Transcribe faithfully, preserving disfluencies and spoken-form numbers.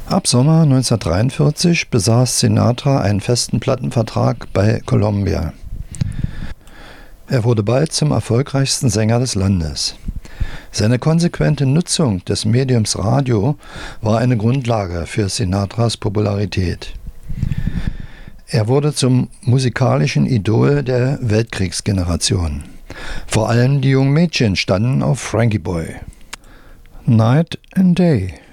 Ab Sommer neunzehnhundertdreiundvierzig besaß Sinatra einen festen Plattenvertrag bei Columbia. Er wurde bald zum erfolgreichsten Sänger des Landes. Seine konsequente Nutzung des Mediums Radio war eine Grundlage für Sinatras Popularität. Er wurde zum musikalischen Idol der Weltkriegsgeneration. Vor allem die jungen Mädchen standen auf Frankie Boy. Night and Day.